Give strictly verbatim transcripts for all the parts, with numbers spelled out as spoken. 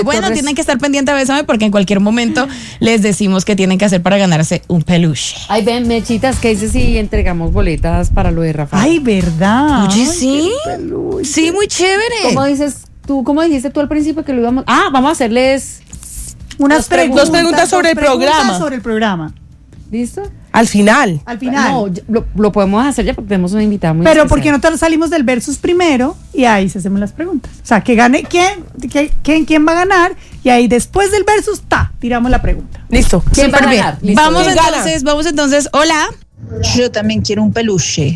Bueno, Torres. tienen que estar pendientes a Bésame porque en cualquier momento les decimos qué tienen que hacer para ganarse un peluche. Ay, ven, Mechitas, ¿qué dices si entregamos boletas para lo de Rafael? Ay, ¿verdad? Oye, Ay, sí. qué peluche. Sí, muy chévere. ¿Cómo dices tú, cómo dijiste tú al principio que lo íbamos? Ah, vamos a hacerles. Unas Dos preguntas, preguntas preguntas sobre dos el programa. sobre el programa. ¿Listo? Al final. Al final. No, ya- lo, lo podemos hacer ya porque tenemos una invitada muy Pero especial. ¿por qué no te salimos del versus primero y ahí se hacemos las preguntas? O sea, que gane quién, que- quién, quién va a ganar y ahí después del versus, ta, tiramos la pregunta. Listo. ¿Quién va a Súper bien. ganar? Listo. Vamos ¿Quién gana? entonces, vamos entonces. Hola. Yo también quiero un peluche.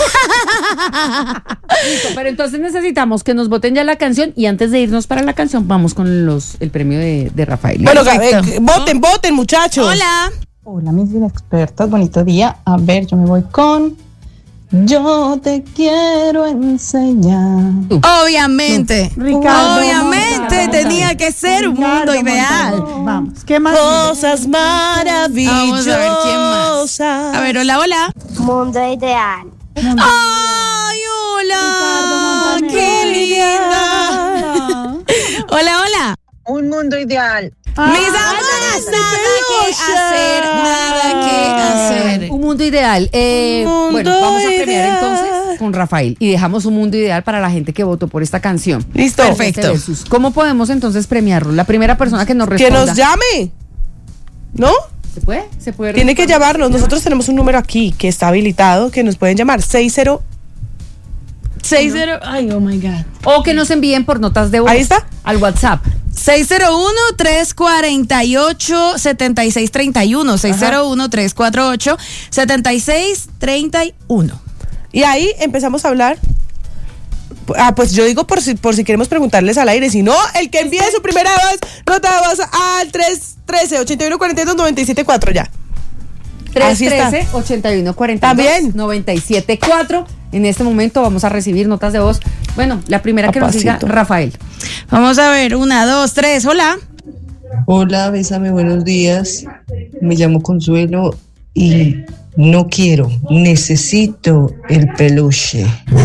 Listo, pero entonces necesitamos que nos voten ya la canción y antes de irnos para la canción vamos con los el premio de, de Rafael. Bueno, Perfecto. eh, voten, voten, muchachos. Hola. Hola, mis inexpertas, bonito día. A ver, yo me voy con Yo te quiero enseñar. Obviamente. Ricardo Obviamente Montaner. tenía que ser un mundo Ricardo ideal. Montaner. Vamos, ¿qué más? Cosas maravillosas. Vamos a ver quién más. A ver, hola, hola. Mundo ideal. Ay, hola. Ricardo Qué Montaner. linda. Hola, hola. Un mundo ideal. Ah, Mis amores, nada que hacer, nada que hacer. Un mundo ideal. Eh, Mundo bueno, vamos a premiar ideal. entonces con Rafael y dejamos un mundo ideal para la gente que votó por esta canción. Listo. Perfecto. Este versus. ¿Cómo podemos entonces premiarlo? La primera persona que nos Que responda. nos llame. ¿No? ¿Se puede? ¿Se puede? Tiene que llamarnos. Nosotros tenemos un número aquí que está habilitado que nos pueden llamar. seis cero. seis cero. Ay, oh my God. O que nos envíen por notas de voz. Ahí está. Al WhatsApp. seis cero uno, tres cuatro ocho, siete seis tres uno. seis cero uno, tres cuatro ocho, siete seis tres uno. Y ahí empezamos a hablar. Ah, pues yo digo por si, por si queremos preguntarles al aire. Si no, el que envíe su primera voz, nota de voz al tres uno tres, ocho uno cuatro dos, nueve siete cuatro ya. tres Así está. trece, ochenta y uno cuarenta y dos, También. noventa y siete cuatro. En este momento vamos a recibir notas de voz. Bueno, la primera que nos diga Papacito. Rafael. Vamos a ver, una, dos, tres, hola. Hola, bésame, buenos días. Me llamo Consuelo y no quiero, necesito el peluche.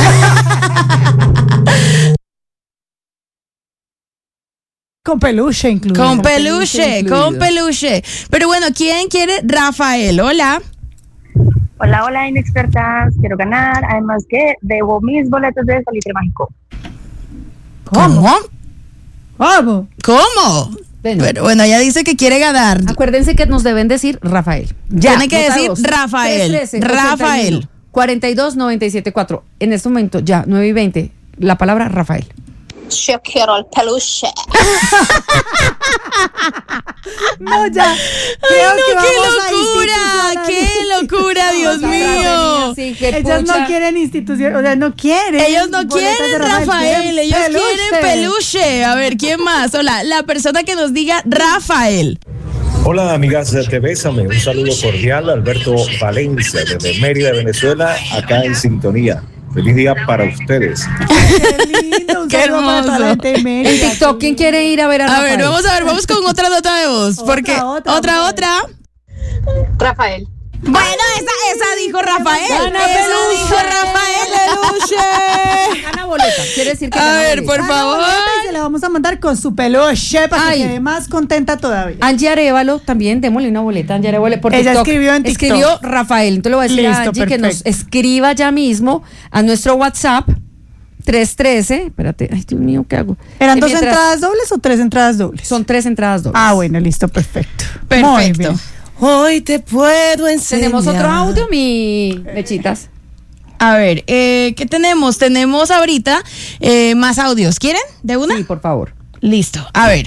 Con peluche incluido. Con peluche, incluido. con peluche. Pero bueno, ¿quién quiere? Rafael, hola. Hola, hola, inexpertas. Quiero ganar. Además que debo mis boletos de Salitre Mágico. ¿Cómo? ¿Cómo? ¿Cómo? Bueno. Pero bueno, ella dice que quiere ganar. Acuérdense que nos deben decir Rafael. Tiene que nota de decir voz. Rafael. tres trece, Rafael. ochenta y uno, cuarenta y dos, noventa y siete cuatro. En este momento, ya, nueve y veinte. La palabra Rafael. Yo quiero el peluche. No, ya. Ay, Creo no, que qué vamos a locura, qué institucionalizar. locura, Dios mío. Sí, qué Ellos pucha. no quieren institución, o sea, no quieren. Ellos no boletas quieren de Rafael, ellos peluche. quieren peluche. A ver, ¿quién más? Hola, la persona que nos diga Rafael. Hola amigas de Bésame, un saludo cordial, Alberto Valencia desde Mérida, Venezuela, acá en sintonía. Feliz día para ustedes. Qué lindo, un Qué saludo para toda la hermoso. gente de Mérida. En TikTok, ¿quién quiere ir a ver a A Rafael? ver, vamos a ver, vamos con otra nota de voz. Otra, Porque otra, otra, otra. otra. Rafael. Bueno, esa, esa dijo Rafael. Gana Esa peluche. dijo Rafael. Peluche. Gana boleta. Quiere decir que A gana ver, boleta. por Gana favor. boleta y se la vamos a mandar con su peluche para Ay. que quede más contenta todavía. Angie Arevalo, también démosle una boleta a Angie Arevalo por Ella TikTok. escribió en TikTok. Escribió Rafael. Entonces le voy a decir a Listo, Angie que nos perfecto. escriba ya mismo a nuestro WhatsApp tres trece. Espérate, ay Dios mío, ¿qué hago? ¿Eran Eh, dos mientras- entradas dobles o tres entradas dobles? Son tres entradas dobles. Ah, bueno, listo, perfecto. Muy Perfecto. bien. Hoy te puedo enseñar. Tenemos otro audio, mi Mechitas. A ver, eh, ¿qué tenemos? Tenemos ahorita eh, más audios. ¿Quieren? ¿De una? Sí, por favor. Listo. A ver.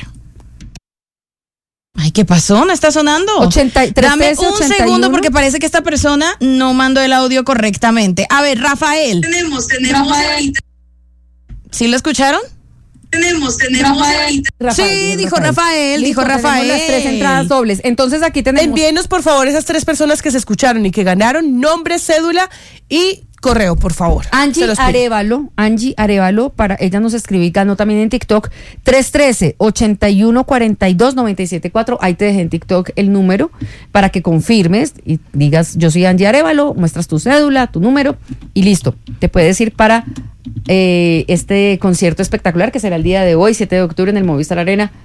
Ay, ¿qué pasó? ¿No está sonando? ochenta y tres, Dame un ochenta y segundo uno. porque parece que esta persona no mandó el audio correctamente. A ver, Rafael. Tenemos, tenemos ahorita. ¿Sí lo escucharon? Tenemos, tenemos ahorita. Sí, dijo Rafael, dijo Listo, tenemos Rafael. las tres entradas dobles. Entonces aquí tenemos. Envíenos por favor esas tres personas que se escucharon y que ganaron nombre, cédula y correo, por favor. Angie Se los pido. Arevalo, Angie Arevalo, para ella nos escribió y ganó también en TikTok tres trece, ochenta y uno, cuarenta y dos, noventa y siete cuatro. Ahí te dejé en TikTok el número para que confirmes y digas yo soy Angie Arevalo, muestras tu cédula, tu número y listo. Te puedes ir para eh, este concierto espectacular que será el día de hoy, siete de octubre en el Movistar Arena.